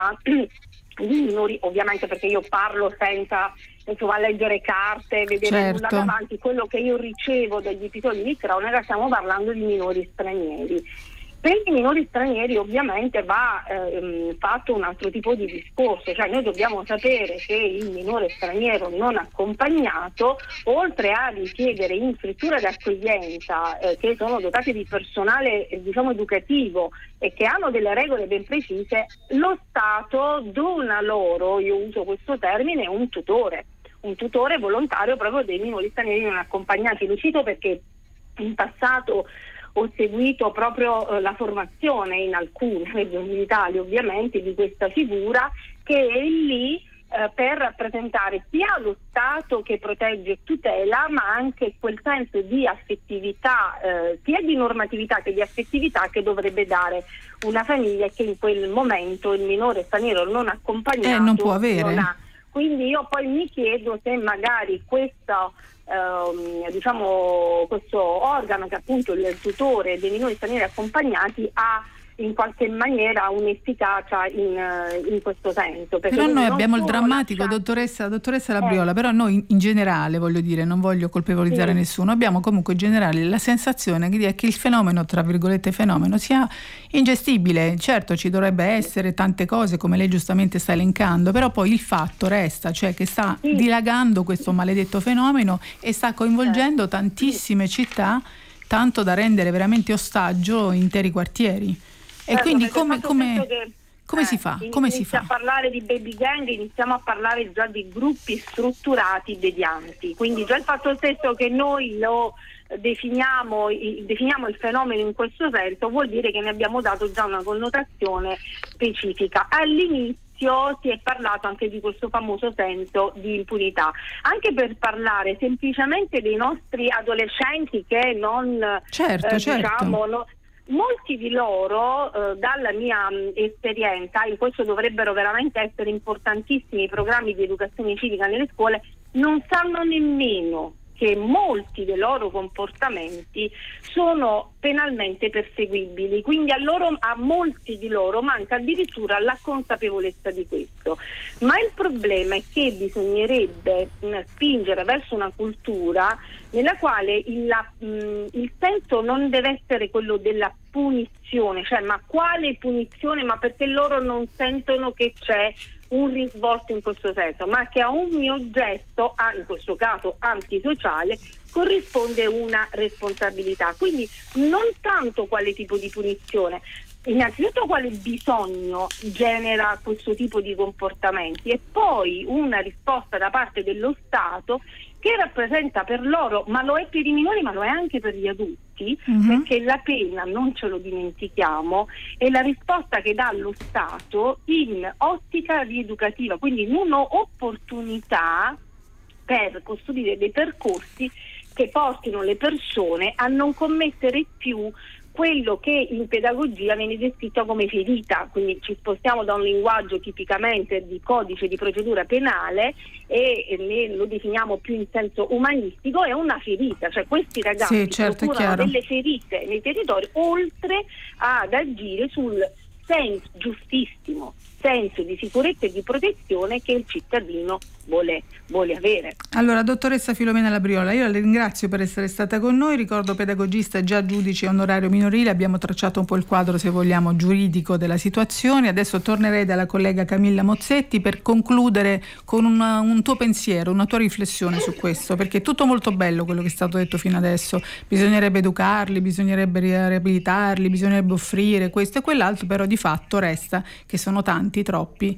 di minori, ovviamente perché io parlo senza insomma leggere carte, vedere nulla davanti, quello che io ricevo dagli episodi di cronaca, stiamo parlando di minori stranieri. Per i minori stranieri ovviamente va fatto un altro tipo di discorso, cioè noi dobbiamo sapere che il minore straniero non accompagnato, oltre a richiedere in strutture d'accoglienza che sono dotate di personale diciamo educativo e che hanno delle regole ben precise, lo Stato dona loro, io uso questo termine, un tutore volontario proprio dei minori stranieri non accompagnati. Lo cito perché in passato ho seguito proprio la formazione in alcune regioni d'Italia ovviamente di questa figura, che è lì per rappresentare sia lo Stato che protegge e tutela, ma anche quel senso di affettività, sia di normatività che di affettività che dovrebbe dare una famiglia che in quel momento il minore straniero non accompagnato non può avere. Non ha. Quindi io poi mi chiedo se magari questo organo che appunto il tutore dei minori stranieri accompagnati ha in qualche maniera un'efficacia in questo senso. Però noi abbiamo il drammatico, dottoressa Labriola, però noi in generale, voglio dire, non voglio colpevolizzare nessuno, abbiamo comunque in generale la sensazione che il fenomeno, tra virgolette fenomeno, sia ingestibile. Certo, ci dovrebbe essere tante cose, come lei giustamente sta elencando, però poi il fatto resta, cioè che sta dilagando questo maledetto fenomeno e sta coinvolgendo tantissime città, tanto da rendere veramente ostaggio interi quartieri. E quindi come si fa? A parlare di baby gang, iniziamo a parlare già di gruppi strutturati devianti, quindi già il fatto stesso che noi lo definiamo il fenomeno in questo senso vuol dire che ne abbiamo dato già una connotazione specifica. All'inizio si è parlato anche di questo famoso senso di impunità, anche per parlare semplicemente dei nostri adolescenti che non diciamo molti di loro, dalla mia esperienza, in questo dovrebbero veramente essere importantissimi i programmi di educazione civica nelle scuole, non sanno nemmeno che molti dei loro comportamenti sono penalmente perseguibili, quindi a molti di loro manca addirittura la consapevolezza di questo. Ma il problema è che bisognerebbe spingere verso una cultura nella quale il senso non deve essere quello della punizione, cioè ma quale punizione? Ma perché loro non sentono che c'è un risvolto in questo senso, ma che a un mio gesto, in questo caso antisociale, corrisponde una responsabilità. Quindi non tanto quale tipo di punizione, innanzitutto quale bisogno genera questo tipo di comportamenti e poi una risposta da parte dello Stato che rappresenta per loro, ma lo è per i minori ma lo è anche per gli adulti, perché la pena, non ce lo dimentichiamo, è la risposta che dà lo Stato in ottica rieducativa, quindi in un'opportunità per costruire dei percorsi che portino le persone a non commettere più quello che in pedagogia viene descritto come ferita, quindi ci spostiamo da un linguaggio tipicamente di codice di procedura penale e lo definiamo più in senso umanistico, è una ferita, cioè questi ragazzi procurano delle ferite nei territori, oltre ad agire sul giustissimo senso di sicurezza e di protezione che il cittadino vuole avere. Allora, dottoressa Filomena Labriola, io la ringrazio per essere stata con noi, ricordo pedagogista, già giudice onorario minorile, abbiamo tracciato un po' il quadro, se vogliamo, giuridico della situazione. Adesso tornerei dalla collega Camilla Mozzetti per concludere con un tuo pensiero, una tua riflessione su questo, perché è tutto molto bello quello che è stato detto fino adesso, bisognerebbe educarli, bisognerebbe riabilitarli, bisognerebbe offrire questo e quell'altro, però di fatto resta che sono tanti, troppi,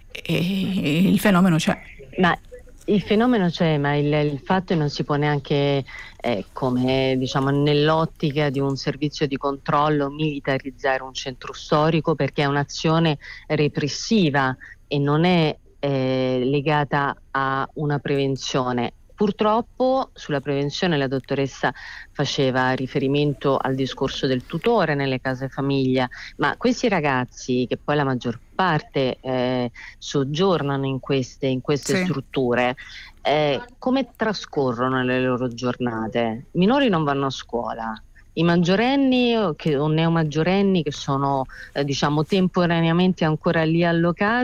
e il fenomeno c'è. Ma il fenomeno c'è, ma il fatto non si può neanche come diciamo nell'ottica di un servizio di controllo militarizzare un centro storico, perché è un'azione repressiva e non è legata a una prevenzione. Purtroppo sulla prevenzione la dottoressa faceva riferimento al discorso del tutore nelle case famiglia, ma questi ragazzi, che poi la maggior parte soggiornano in queste strutture, come trascorrono le loro giornate? I minori non vanno a scuola. I maggiorenni o neomaggiorenni che sono diciamo temporaneamente ancora lì allocati